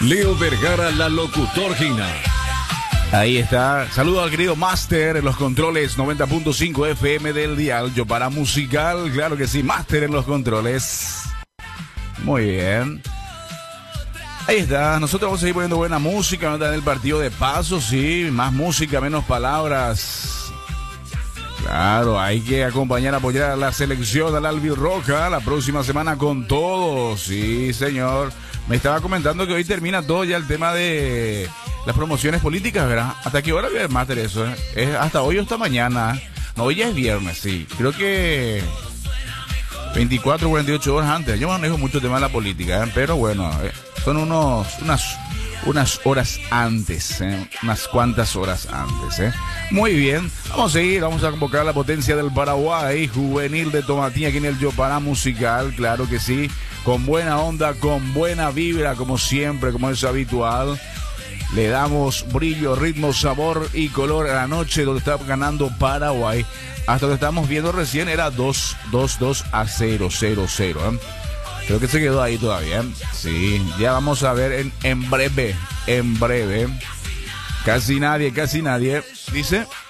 Leo Vergara, la locutorgina. Ahí está. Saludo al querido Master en los controles 90.5 FM del dial. Yo para musical, claro que sí. Master en los controles. Muy bien. Ahí está. Nosotros vamos a seguir poniendo buena música. No está en el partido de paso, sí. Más música, menos palabras. Claro, hay que acompañar, apoyar a la selección, al Albirroja, la próxima semana con todo. Sí, señor. Me estaba comentando que hoy termina todo ya el tema de las promociones políticas, ¿verdad? ¿Hasta qué hora viene Master eso? ¿Es hasta hoy o hasta mañana? No, hoy ya es viernes, sí. Creo que 24 o 48 horas antes. Yo manejo mucho tema de la política, pero bueno, son unas horas antes, unas cuantas horas antes. Muy bien, vamos a seguir, vamos a convocar a la potencia del Paraguay, juvenil de Tomatina aquí en el Yo Para Musical, claro que sí, con buena onda, con buena vibra, como siempre, como es habitual. Le damos brillo, ritmo, sabor y color a la noche donde está ganando Paraguay. Hasta donde estamos viendo recién era 2-2-0, 0-0. Creo que se quedó ahí todavía. Sí, ya vamos a ver en breve. Casi nadie. Dice...